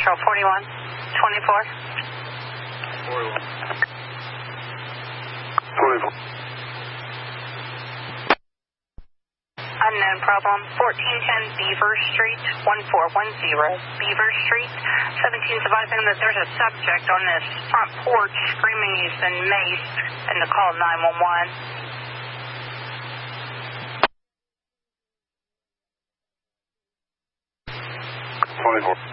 Central 41, 24. 24. Unknown problem, 1410 Beaver Street, 1410 Beaver Street. 17's advising that there's a subject on this front porch screaming he's been maced and to call 911. 24.